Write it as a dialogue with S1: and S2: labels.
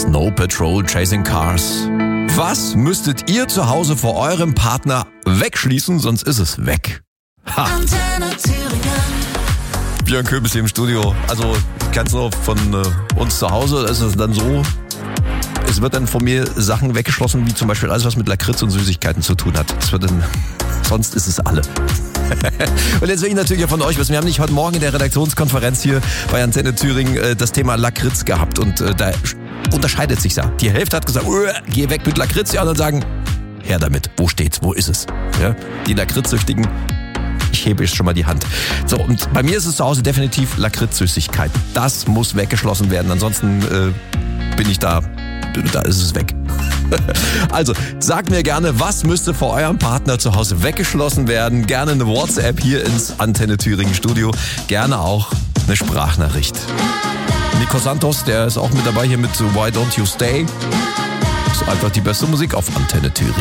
S1: Snow Patrol Chasing Cars. Was müsstet ihr zu Hause vor eurem Partner wegschließen, sonst ist es weg? Ha.
S2: Antenne Thüringen.
S1: Björn Köbis hier im Studio. Also ich kann es nur von uns zu Hause, ist es dann so, es wird dann von mir Sachen weggeschlossen, wie zum Beispiel alles, was mit Lakritz und Süßigkeiten zu tun hat. Das wird dann, sonst ist es alle. Und jetzt will ich natürlich auch von euch wissen, wir haben nicht heute Morgen in der Redaktionskonferenz hier bei Antenne Thüringen das Thema Lakritz gehabt und da unterscheidet sich ja. Die Hälfte hat gesagt, geh weg mit Lakritz, die anderen sagen, her damit, wo steht's, wo ist es? Ja, die Lakritzsüchtigen, ich hebe jetzt schon mal die Hand. So, und bei mir ist es zu Hause definitiv Lakritzsüßigkeit. Das muss weggeschlossen werden, ansonsten bin ich da ist es weg. Also, sagt mir gerne, was müsste vor eurem Partner zu Hause weggeschlossen werden? Gerne eine WhatsApp hier ins Antenne Thüringen Studio. Gerne auch eine Sprachnachricht. Nico Santos, der ist auch mit dabei hier mit Why Don't You Stay. Ist einfach die beste Musik auf Antenne Thüringen.